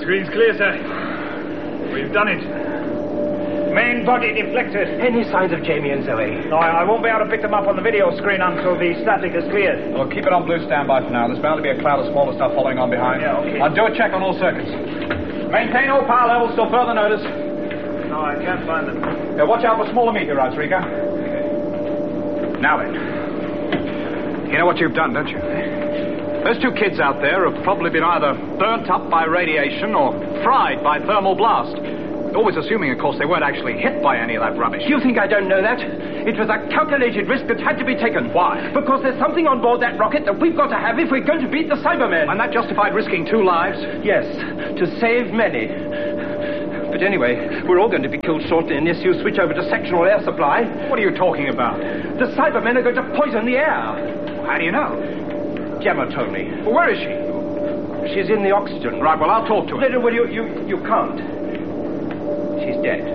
Screen's clear, sir. We've done it. Main body deflected. Any signs of Jamie and Zoe? No, I won't be able to pick them up on the video screen until the static is cleared. Well, keep it on blue standby for now. There's bound to be a cloud of smaller stuff following on behind. Yeah, okay. I'll do a check on all circuits. Maintain all power levels till further notice. No, I can't find them. Yeah, watch out for smaller meteorites, Rika. Okay. Now then. You know what you've done, don't you? Those two kids out there have probably been either burnt up by radiation or fried by thermal blast. Always assuming, of course, they weren't actually hit by any of that rubbish. You think I don't know that? It was a calculated risk that had to be taken. Why? Because there's something on board that rocket that we've got to have if we're going to beat the Cybermen. And that justified risking 2 lives? Yes, to save many. But anyway, we're all going to be killed shortly unless you switch over to sectional air supply. What are you talking about? The Cybermen are going to poison the air. How do you know? Gemma told me. Well, where is she? She's in the oxygen. Right, well, I'll talk to her. No, well, you can't. She's dead.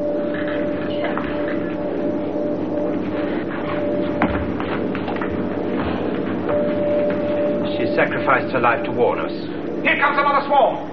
She sacrificed her life to warn us. Here comes another swarm.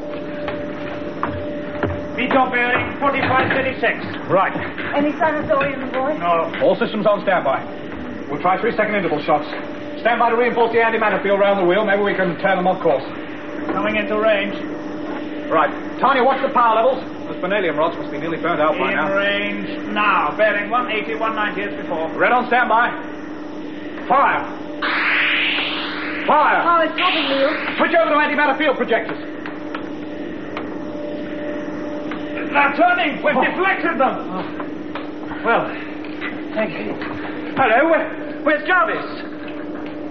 Meter bearing 4536. Right. Any sign of Zoe and the boy? No. All systems on standby. We'll try 3-second interval shots. Stand by to reinforce the antimatter field around the wheel. Maybe we can turn them off course. Coming into range. Right. Tanya, watch the power levels. Those vanadium rods must be nearly burnt out by now. In range now. Bearing 180, 190 as before. Red on standby. Fire. Fire. Oh, it's dropping, Neil. Switch over to antimatter field projectors. They're turning. We've deflected them. Well, thank you. Hello, where's Jarvis?